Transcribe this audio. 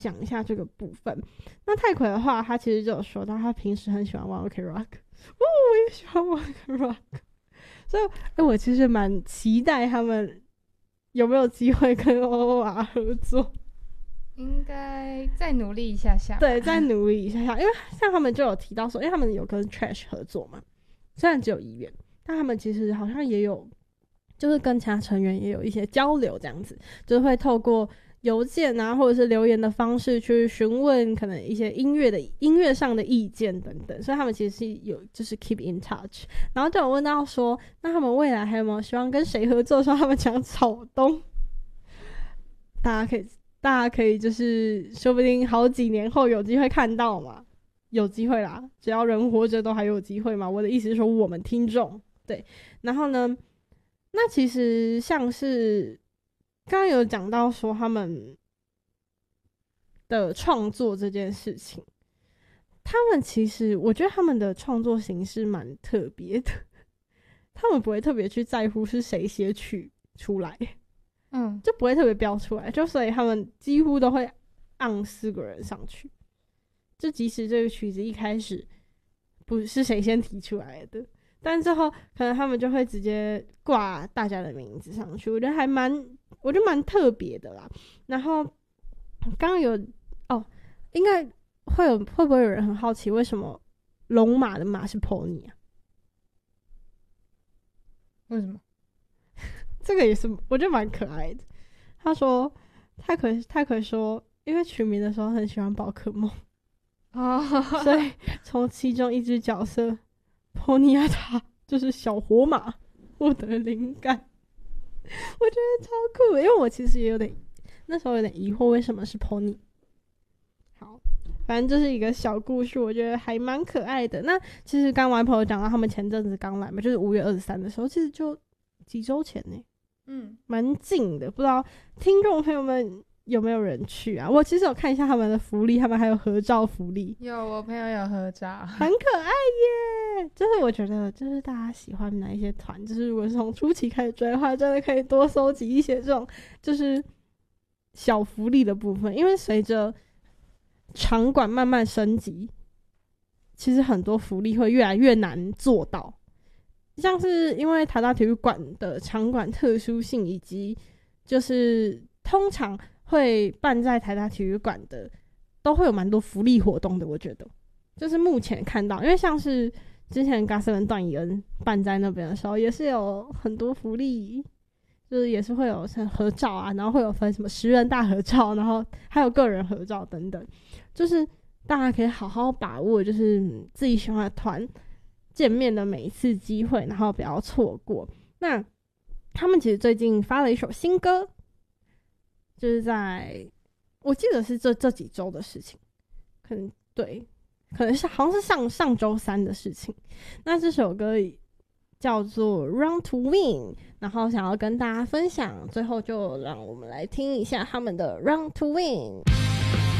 讲一下这个部分。那泰奎的话，他其实就有说到他平时很喜欢玩 OK Rock， 我也喜欢玩 OK Rock， 所以我其实蛮期待他们有没有机会跟 OOR 合作。 应该再努力一下下， 对，再努力一下下，因为像他们就有提到说，因为他们有跟 Trash 合作嘛，虽然只有1员，但他们其实好像也有，就是跟其他成员也有一些交流，这样子，就是会透过邮件啊，或者是留言的方式去询问可能一些音乐上的意见等等，所以他们其实是有就是 keep in touch。然后就有问到说，那他们未来还有没有希望跟谁合作的时候，他们讲草东，大家可以就是说不定好几年后有机会看到嘛，有机会啦，只要人活着都还有机会嘛。我的意思是说我们听众对，然后呢，那其实像是刚刚有讲到说他们的创作这件事情，他们其实我觉得他们的创作形式蛮特别的，他们不会特别去在乎是谁写曲出来，就不会特别标出来，就所以他们几乎都会按4个人上去，就即使这个曲子一开始不是谁先提出来的，但之后可能他们就会直接挂大家的名字上去，我觉得蛮特别的啦。然后刚刚有应该会不会有人很好奇为什么龙马的马是 pony 啊？ 为什么？ 这个也是我觉得蛮可爱的。他说泰奎说，因为取名的时候很喜欢宝可梦，所以从其中一只角色 pony 亚塔就是小火马获得灵感。我觉得超酷的，因为我其实也那时候有点疑惑为什么是 pony。好，反正就是一个小故事，我觉得还蛮可爱的。那其实刚玩朋友讲到他们前阵子刚来嘛，就是5月23的时候，其实就几周前呢，蛮近的。不知道听众朋友们有没有人去啊？我其实有看一下他们的福利，他们还有合照福利， 有，我朋友有合照， 很可爱耶。就是我觉得，就是大家喜欢哪一些团，就是如果是从初期开始追的话，真的可以多收集一些这种就是小福利的部分，因为随着场馆慢慢升级，其实很多福利会越来越难做到。像是因为台大体育馆的场馆特殊性，以及就是通常会办在台大体育馆的都会有蛮多福利活动的，我觉得就是目前看到，因为像是之前GOT7段宜恩办在那边的时候，也是有很多福利，就是也是会有像合照啊，然后会有分什么10人大合照，然后还有个人合照等等，就是大家可以好好把握就是自己喜欢的团见面的每一次机会，然后不要错过。那他们其实最近发了一首新歌，就是我记得是这几周的事情，可能是好像是上周3的事情。那这首歌叫做 Run to Win， 然后想要跟大家分享，最后就让我们来听一下他们的 Run to Win。